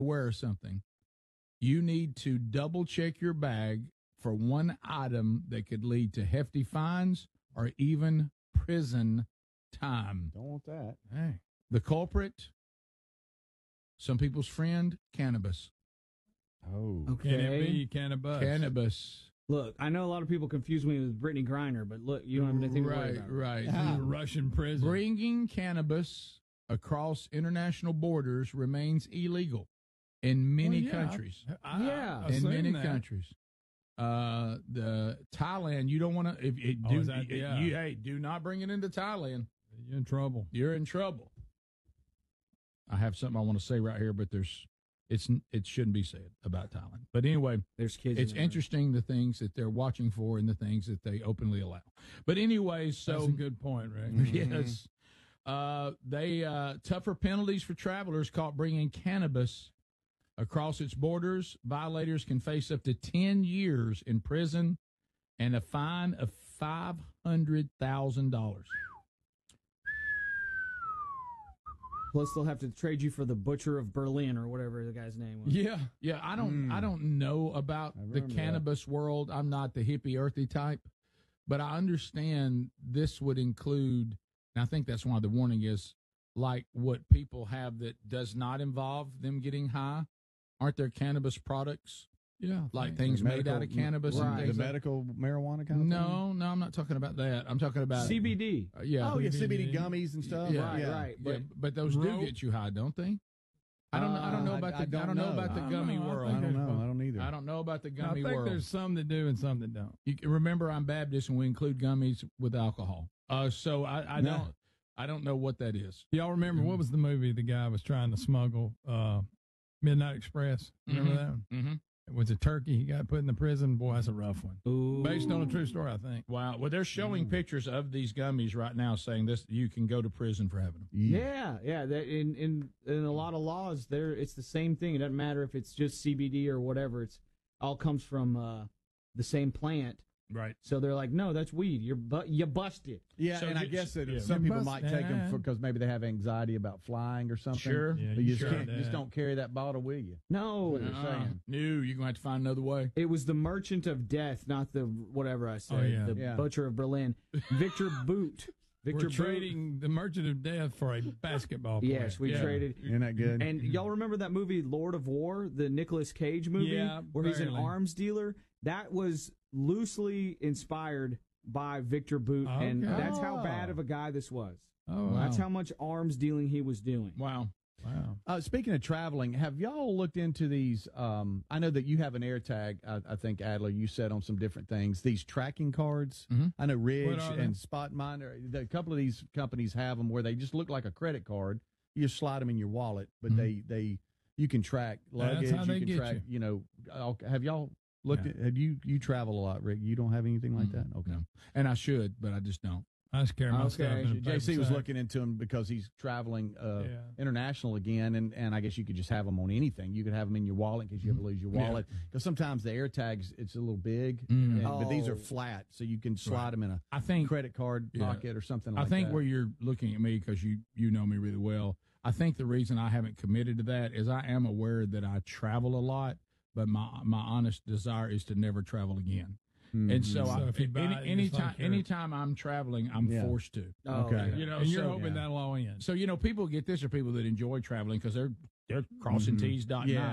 aware of something. You need to double check your bag for one item that could lead to hefty fines or even prison time. Don't want that. Hey. The culprit, some people's friend, cannabis. Oh. Okay. Can it be cannabis? Cannabis. Look, I know a lot of people confuse me with Brittany Griner, but look, you don't have anything to worry about. Right. Russian prison. Bringing cannabis across international borders remains illegal in many countries. Yeah. In many countries. The Thailand, you don't want to. Hey, do not bring it into Thailand. You're in trouble. You're in trouble. I have something I want to say right here, but it shouldn't be said about Thailand. But anyway, there's kids. It's interesting the things that they're watching for and the things that they openly allow. But anyway, so that's a good point, Rick. Yes, they tougher penalties for travelers caught bringing cannabis across its borders. Violators can face up to 10 years in prison and a fine of $500,000. Plus, they'll have to trade you for the Butcher of Berlin or whatever the guy's name was. Yeah. I don't know about the cannabis world. I'm not the hippie earthy type, but I understand this would include, and I think that's why the warning is like what people have that does not involve them getting high. Aren't there cannabis products? Yeah, like things made out of cannabis and things. The medical marijuana kind of thing? No, I'm not talking about that. I'm talking about CBD. CBD gummies and stuff. Right. But those do get you high, don't they? I don't know about the gummy world. I don't know. I don't either. I don't know about the gummy world. I think there's some that do and some that don't. You can remember, I'm Baptist, and we include gummies with alcohol. So I don't know what that is. Y'all remember what was the movie the guy was trying to smuggle? Midnight Express. Remember that one? Mm-hmm. It was a turkey. He got put in the prison. Boy, that's a rough one. Ooh. Based on a true story, I think. Wow. Well, they're showing pictures of these gummies right now, saying this you can go to prison for having them. Yeah. That in a lot of laws, it's the same thing. It doesn't matter if it's just CBD or whatever. It's all comes from the same plant. Right. So they're like, no, that's weed. You busted. Yeah, so and I guess that some people might take them because maybe they have anxiety about flying or something. Sure. Yeah, you just don't carry that bottle with you. No. That's what they're saying. No, you're going to have to find another way. It was the Merchant of Death, not the whatever I said. Oh, yeah. The Butcher of Berlin. Victor Boot. We're trading the Merchant of Death for a basketball player. Yes, we traded. Isn't that good? And y'all remember that movie, Lord of War, the Nicolas Cage movie, where he's an arms dealer? That was loosely inspired by Victor Boot, and that's how bad of a guy this was. Oh, wow. That's how much arms dealing he was doing. Wow. Speaking of traveling, have y'all looked into these? I know that you have an AirTag. I think, Adler, you said on some different things. These tracking cards. Mm-hmm. I know Ridge and Spotminder. A couple of these companies have them where they just look like a credit card. You just slide them in your wallet, but you can track luggage. That's how they you can get track. you. Have y'all looked at? Have you travel a lot, Rick? You don't have anything like that? Okay, no. And I should, but I just don't. I just carry my stuff in a paper JC was sack. looking into him because he's traveling international again, and I guess you could just have them on anything. You could have them in your wallet in case you ever lose your wallet. Because sometimes the AirTags, it's a little big, but these are flat, so you can slide them in a credit card pocket or something like that. I think where you're looking at me, because you know me really well, I think the reason I haven't committed to that is I am aware that I travel a lot, but my honest desire is to never travel again. And so, anytime I'm traveling, I'm forced to. Okay, and you're hoping that'll all end. So people get this are people that enjoy traveling because they're crossing T's, dotting I's.